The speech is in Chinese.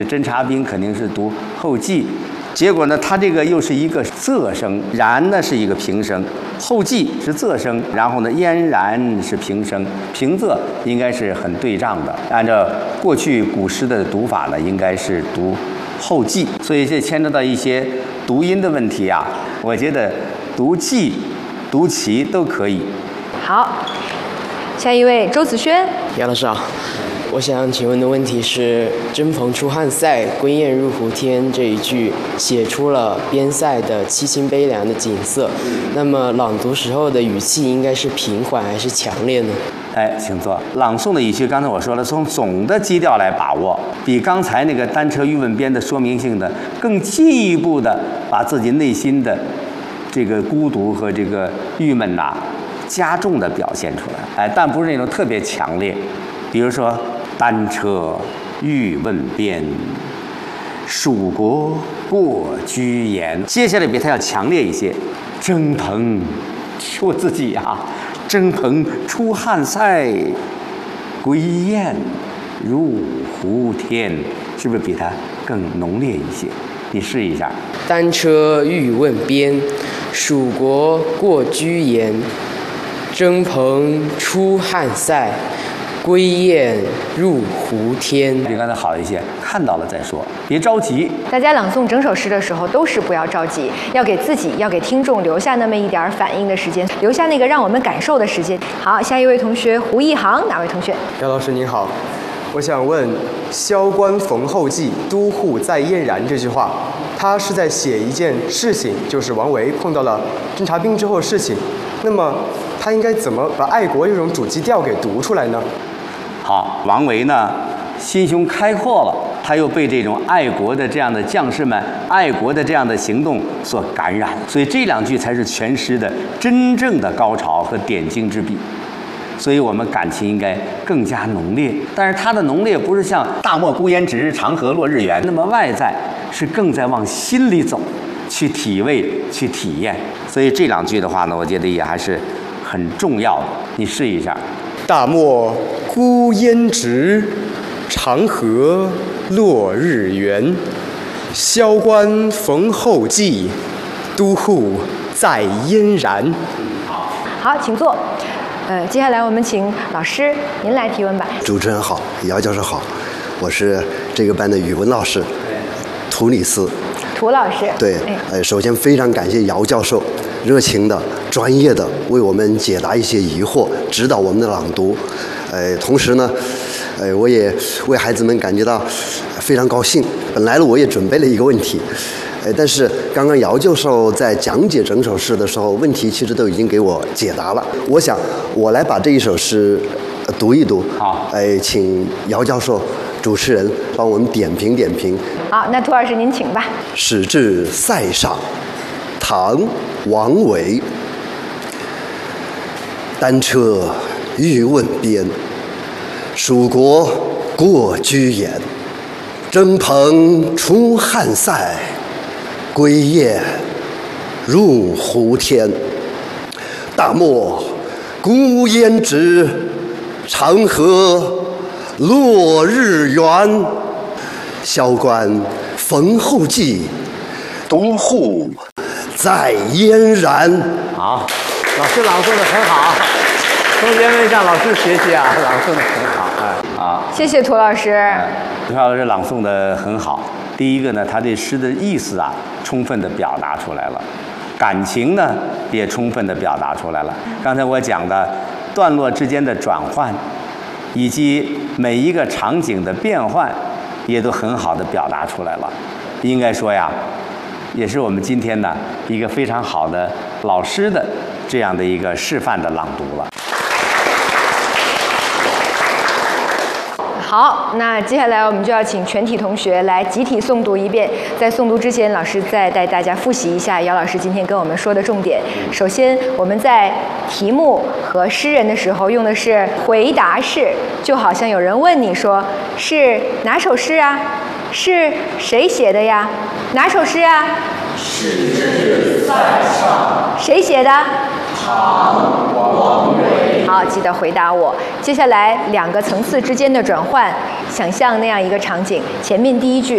侦察兵肯定是读后继，结果呢，他这个又是一个仄声，然呢是一个平声，后继是仄声，然后呢嫣然是平声，平仄应该是很对仗的。按照过去古诗的读法呢，应该是读后继，所以这牵扯到一些读音的问题啊。我觉得读继、读齐都可以。 好，下一位周子轩。 姚老师好，我想请问的问题是“征蓬出汉塞，归雁入胡天”这一句写出了边塞的凄清悲凉的景色，那么朗读时候的语气应该是平缓还是强烈呢？ 哎，请坐。朗诵的语气，刚才我说了，从总的基调来把握，比刚才那个单车欲问边的说明性的更进一步的把自己内心的这个孤独和这个郁闷呐，加重的表现出来。哎，但不是那种特别强烈。比如说，单车欲问边，蜀国过居延。接下来比它要强烈一些。征蓬，说自己啊，征蓬出汉塞，归雁入胡天，是不是比它更浓烈一些？你试一下。 单车欲问边，蜀国过居延。征蓬出汉塞，归雁入胡天。 比刚才好一些，看到了再说，别着急。 大家朗诵整首诗的时候都是不要着急，要给自己、要给听众留下那么一点反应的时间，留下那个让我们感受的时间。好，下一位同学胡一航，哪位同学？ 姚老师您好，我想问“萧关逢候骑，都护在燕然”这句话，它是在写一件事情，就是王维碰到了侦察兵之后的事情。那么他应该怎么把爱国这种主基调给读出来呢？ 好，王维呢心胸开阔了，他又被这种爱国的这样的将士们、爱国的这样的行动所感染，所以这两句才是全诗的真正的高潮和点睛之笔。所以我们感情应该更加浓烈，但是它的浓烈不是像“大漠孤烟直，长河落日圆”那么外在，是更在往心里走，去体味、去体验。所以这两句的话呢，我觉得也还是很重要的。你试一下。 大漠孤烟直，长河落日圆。萧关逢候骑，都护在燕然。 好，请坐。接下来我们请老师您来提问吧。 主持人好，姚教授好，我是这个班的语文老师涂里斯。 涂老师。 对，首先非常感谢姚教授热情的、专业的为我们解答一些疑惑，指导我们的朗读。同时呢，我也为孩子们感觉到非常高兴。本来呢，我也准备了一个问题。但是刚刚姚教授在讲解整首诗的时候，问题其实都已经给我解答了。我想我来把这一首诗读一读。 好， 请姚教授主持人帮我们点评点评。 好，那涂老师您请吧。 始至塞上，唐·王维。单车欲问边，蜀国过居延。征蓬出汉塞，归雁入胡天。大漠孤烟直，长河落日圆。萧关逢候骑，都护在燕然。 好，老师朗诵的很好，同学们向老师学习啊，朗诵的很好。好， 谢谢涂老师。 涂老师朗诵的很好。第一个呢，他对诗的意思啊，充分的表达出来了，感情呢也充分的表达出来了。刚才我讲的段落之间的转换，以及每一个场景的变换，也都很好的表达出来了。应该说呀，也是我们今天呢一个非常好的老师的这样的一个示范的朗读了。 好，那接下来我们就要请全体同学来集体诵读一遍。在诵读之前，老师再带大家复习一下姚老师今天跟我们说的重点。首先，我们在题目和诗人的时候用的是回答式，就好像有人问你说是哪首诗啊？是谁写的呀？哪首诗啊？ 始至塞上。 谁写的？ 唐·王维。 好，记得回答我。接下来两个层次之间的转换，想象那样一个场景：前面第一句